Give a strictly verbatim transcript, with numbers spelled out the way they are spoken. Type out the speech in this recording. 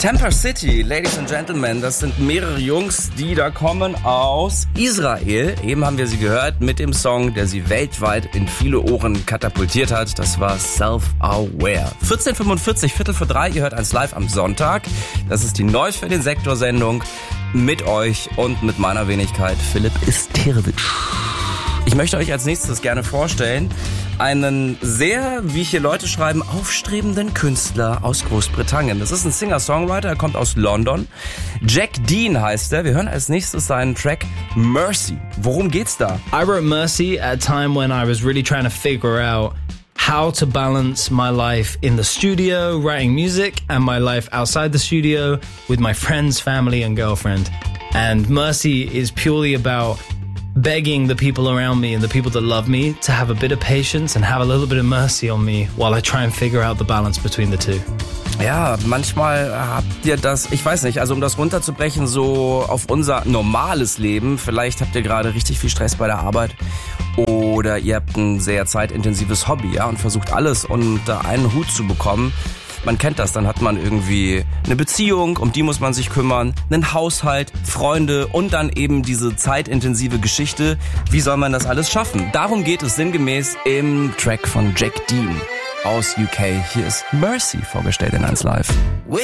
Temper City, Ladies and Gentlemen, das sind mehrere Jungs, die da kommen aus Israel. Eben haben wir sie gehört mit dem Song, der sie weltweit in viele Ohren katapultiert hat. Das war Self-Aware. vierzehn Uhr fünfundvierzig, Viertel vor drei, ihr hört eins live am Sonntag. Das ist die Neu für den Sektor-Sendung mit euch und mit meiner Wenigkeit Philipp Isterewitsch. Ich möchte euch als nächstes gerne vorstellen, einen sehr, wie hier Leute schreiben, aufstrebenden Künstler aus Großbritannien. Das ist ein Singer-Songwriter, er kommt aus London. Jack Dean heißt er. Wir hören als nächstes seinen Track Mercy. Worum geht's da? I wrote Mercy at a time when I was really trying to figure out how to balance my life in the studio, writing music, and my life outside the studio with my friends, family, and girlfriend. And Mercy is purely about begging the people around me and the people that love me to have a bit of patience and have a little bit of mercy on me while I try and figure out the balance between the two. Ja, manchmal habt ihr das, ich weiß nicht, also um das runterzubrechen, so auf unser normales Leben, vielleicht habt ihr gerade richtig viel Stress bei der Arbeit oder ihr habt ein sehr zeitintensives Hobby, ja, und versucht alles unter einen Hut zu bekommen. Man kennt das, dann hat man irgendwie eine Beziehung, um die muss man sich kümmern, einen Haushalt, Freunde und dann eben diese zeitintensive Geschichte. Wie soll man das alles schaffen? Darum geht es sinngemäß im Track von Jack Dean aus U K. Hier ist Mercy vorgestellt in eins live.